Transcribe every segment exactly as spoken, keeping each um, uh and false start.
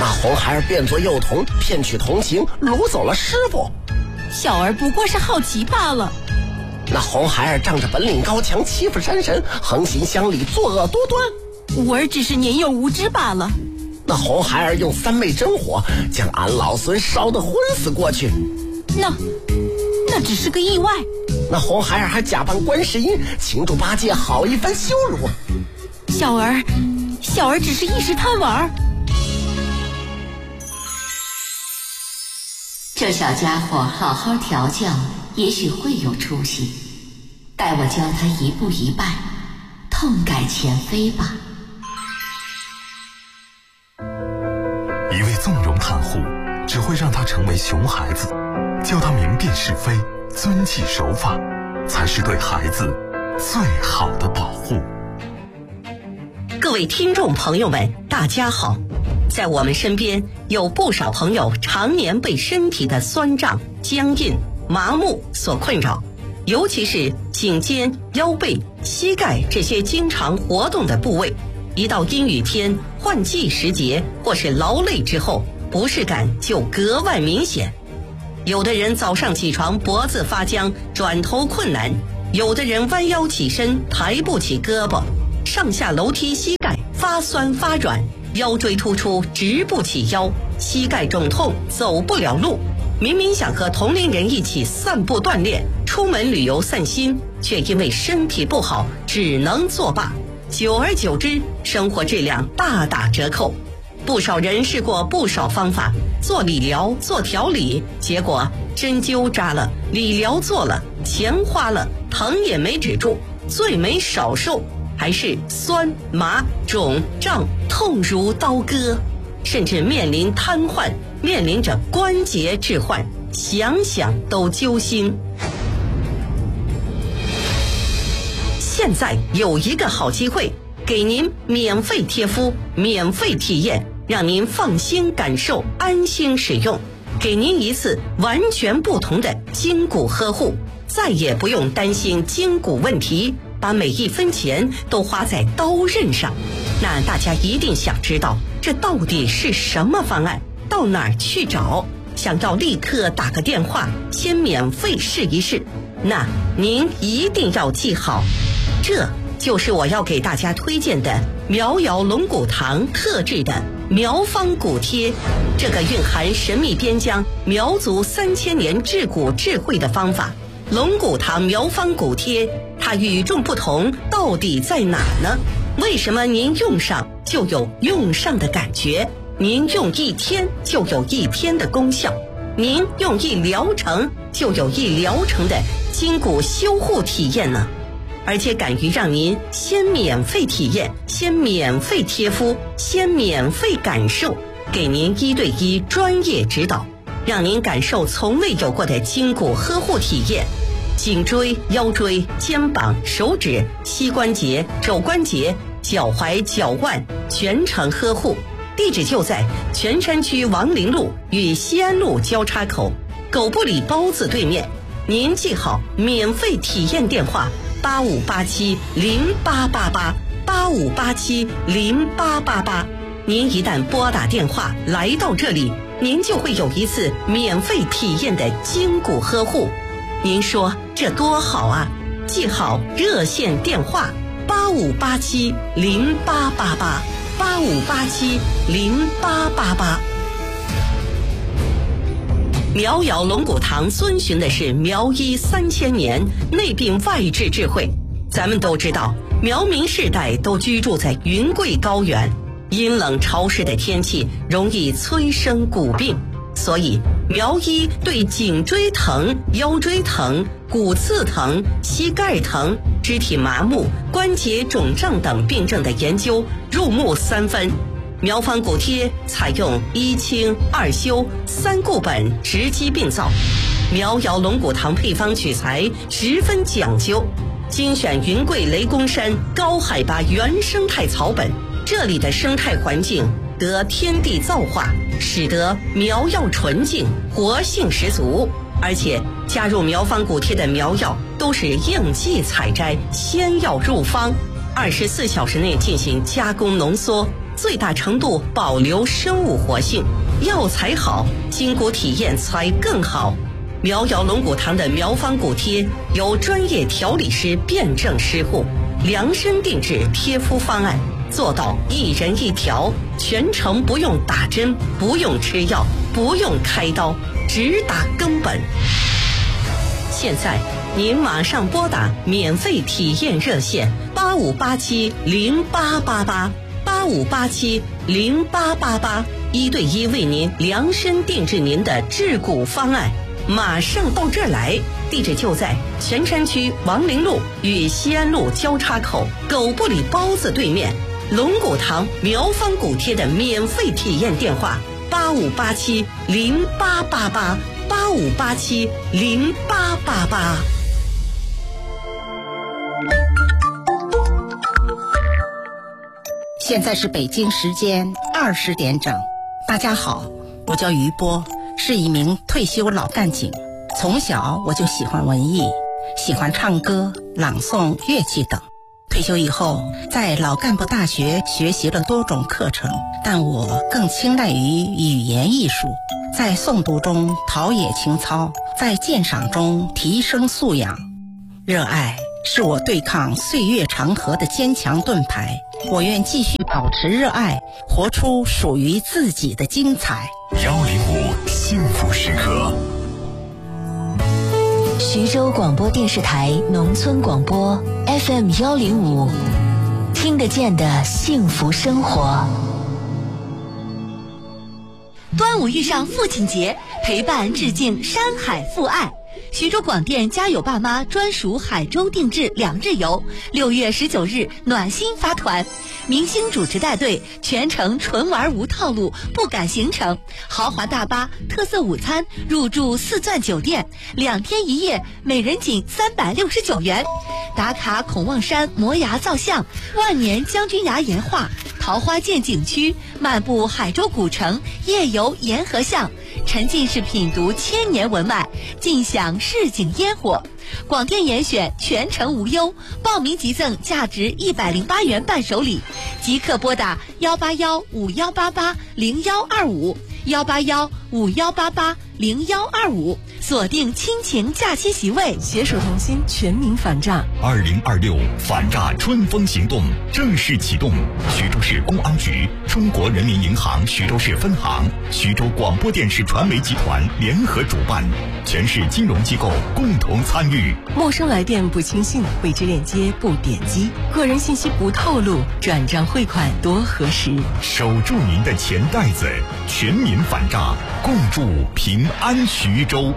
那红孩儿变作幼童，骗取同情，掳走了师傅。 小儿不过是好奇罢了。 那红孩儿仗着本领高强，欺负山神，横行乡里，作恶多端。 吾儿只是年幼无知罢了。 那红孩儿用三昧真火将俺老孙烧得昏死过去。 那那只是个意外。 那红孩儿还假扮观世音，擒住八戒好一番羞辱。 小儿小儿只是一时贪玩。 这小家伙好好调教，也许会有出息。待我教他一步一拜，痛改前非吧。 一味纵容袒护，只会让他成为熊孩子。教他明辨是非，遵纪守法，才是对孩子最好的保护。 各位听众朋友们，大家好。在我们身边有不少朋友常年被身体的酸胀、僵硬、麻木所困扰，尤其是颈肩、腰背、膝盖这些经常活动的部位，一到阴雨天、换季时节或是劳累之后，不适感就格外明显。有的人早上起床脖子发僵，转头困难；有的人弯腰起身抬不起胳膊，上下楼梯膝盖发酸发软，腰椎突出直不起腰，膝盖肿痛走不了路。明明想和同龄人一起散步锻炼，出门旅游散心，却因为身体不好只能作罢。久而久之，生活质量大打折扣。不少人试过不少方法，做理疗、做调理，结果针灸扎了，理疗做了，钱花了，疼也没止住，罪没少受，还是酸麻肿胀痛如刀割，甚至面临瘫痪，面临着关节置换，想想都揪心。现在有一个好机会，给您免费贴敷，免费体验，让您放心感受，安心使用，给您一次完全不同的筋骨呵护，再也不用担心筋骨问题，把每一分钱都花在刀刃上。那大家一定想知道，这到底是什么方案？到哪儿去找？想要立刻打个电话，先免费试一试。那您一定要记好，这就是我要给大家推荐的苗瑶龙骨堂特制的苗方骨贴，这个蕴含神秘边疆苗族三千年治骨智慧的方法。龙骨堂苗方骨贴，它与众不同到底在哪呢？为什么您用上就有用上的感觉？您用一天就有一天的功效，您用一疗程就有一疗程的筋骨修护体验呢？而且敢于让您先免费体验，先免费贴敷，先免费感受，给您一对一专业指导，让您感受从未有过的筋骨呵护体验。颈椎、腰椎、肩膀、手指、膝关节、肘关节、脚踝、脚腕全程呵护。地址就在泉山区王陵路与西安路交叉口狗不理包子对面。您记好免费体验电话八五八七零八八八八五八七零八八八。您一旦拨打电话来到这里，您就会有一次免费体验的筋骨呵护。您说这多好啊！记好热线电话八五八七零八八八八五八七零八八八。苗瑶龙骨堂遵循的是苗医三千年内病外治智慧。咱们都知道，苗民世代都居住在云贵高原，阴冷潮湿的天气容易催生骨病，所以苗医对颈椎疼、腰椎疼、骨刺疼、膝盖疼、肢体麻木、关节肿胀等病症的研究入木三分。苗方骨贴采用一清二修三固本直击病灶，苗瑶龙骨堂配方取材十分讲究，精选云贵雷公山高海拔原生态草本，这里的生态环境得天地造化，使得苗药纯净，活性十足。而且加入苗方骨贴的苗药都是应季采摘，先要入方，二十四小时内进行加工浓缩， 最大程度保留生物活性。药材好，筋骨体验才更好。苗瑶龙骨堂的苗方骨贴由专业调理师辩证施护，量身定制贴敷方案，做到一人一条，全程不用打针，不用吃药，不用开刀，只打根本。现在您马上拨打免费体验热线八五八七零八八八八五八七零八八八，一对一为您量身定制您的治骨方案。马上到这儿来，地址就在泉山区王陵路与西安路交叉口狗不理包子对面。龙骨堂苗方骨贴的免费体验电话八五八七零八八八八五八七零八八八。 现在是北京时间二十点整。大家好，我叫于波，是一名退休老干警。从小我就喜欢文艺，喜欢唱歌、朗诵、乐器等。退休以后，在老干部大学学习了多种课程，但我更青睐于语言艺术，在诵读中陶冶情操，在鉴赏中提升素养。热爱是我对抗岁月长河的坚强盾牌，我愿继续保持热爱，活出属于自己的精彩。 幺零五幸福时刻。 徐州广播电视台农村广播 F M 幺零五，听得见的幸福生活。 端午遇上父亲节，陪伴致敬山海父爱。徐州广电家有爸妈专属海州定制两日游，六月十九日暖心发团，明星主持带队，全程纯玩无套路，不赶行程，豪华大巴、特色午餐，入住四钻酒店，两天一夜，每人仅三百六十九元。打卡孔望山摩崖造像、万年将军崖岩画、桃花涧景区，漫步海州古城，夜游沿河巷，沉浸式品读千年文脉，尽享市井烟火。广电严选全程无忧，报名即赠价值一百零八元伴手礼，即刻拨打幺八幺五幺八八零幺二五幺八幺五幺八八零幺二五，锁定亲情假期席位， 携手同心，全民反诈。 二零二六反诈春风行动正式启动，徐州市公安局、中国人民银行徐州市分行、徐州广播电视传媒集团联合主办，全市金融机构共同参与。 陌生来电不轻信，未知链接不点击，个人信息不透露，转账汇款多核实。 守住您的钱袋子，全民反诈，共筑平安徐州。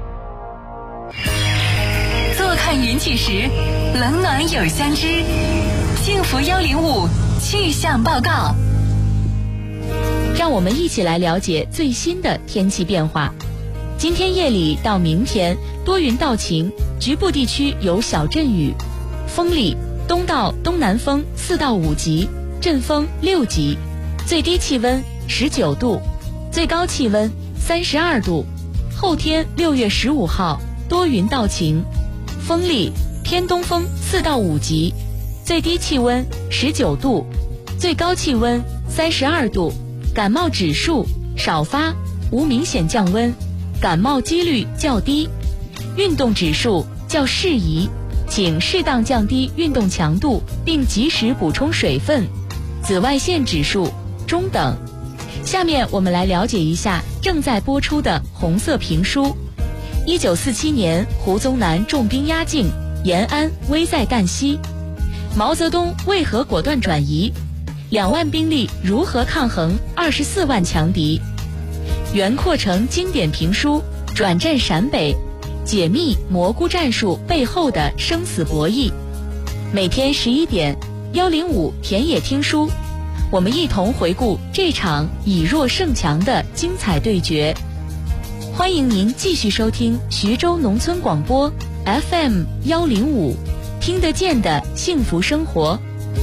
坐看云起时，冷暖有相知。幸福幺零五气象报告， 让我们一起来了解最新的天气变化。今天夜里到明天多云到晴，局部地区有小阵雨，风力东到东南风四到五级，阵风六级，最低气温十九度，最高气温三十二度。后天六月十五号多云到晴，风力偏东风四到五级，最低气温十九度，最高气温三十二度。感冒指数少发，无明显降温，感冒几率较低。运动指数较适宜，请适当降低运动强度，并及时补充水分。紫外线指数中等。下面我们来了解一下正在播出的红色评书。一九四七年，胡宗南重兵压境，延安危在旦夕，毛泽东为何果断转移？两万兵力如何抗衡二十四万强敌？袁阔成经典评书《转战陕北》，解密蘑菇战术背后的生死博弈。每天十一点，幺零五田野听书，我们一同回顾这场以弱胜强的精彩对决。欢迎您继续收听徐州农村广播 F M 幺零五，听得见的幸福生活。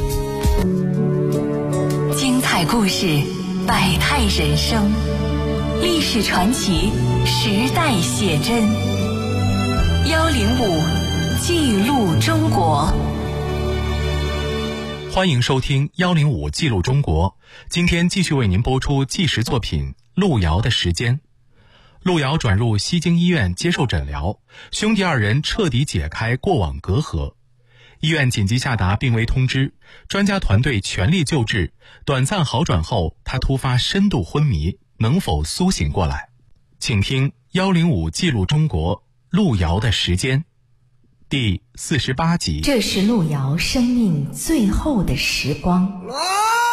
精彩故事，百态人生，历史传奇，时代写真。幺零五记录中国。 欢迎收听幺零五记录中国，今天继续为您播出纪实作品《路遥的时间》。路遥转入西京医院接受诊疗，兄弟二人彻底解开过往隔阂。医院紧急下达病危通知，专家团队全力救治。短暂好转后，他突发深度昏迷，能否苏醒过来？请听幺零五记录中国路遥的时间第四十八集。 这是路遥生命最后的时光。